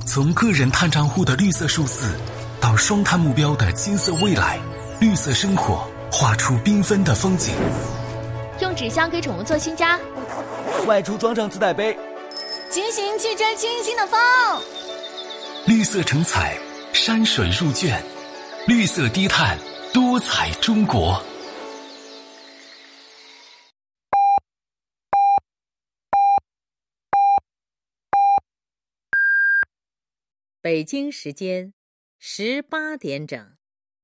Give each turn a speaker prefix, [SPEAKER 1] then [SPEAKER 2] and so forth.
[SPEAKER 1] 从个人碳账户的绿色数字，到双碳目标的金色未来，绿色生活画出缤纷的风景。
[SPEAKER 2] 用纸箱给宠物做新家，
[SPEAKER 3] 外出装上自带杯，
[SPEAKER 4] 骑行去追清新的风。
[SPEAKER 1] 绿色成彩，山水入卷，绿色低碳，多彩中国。
[SPEAKER 5] 北京时间18点整。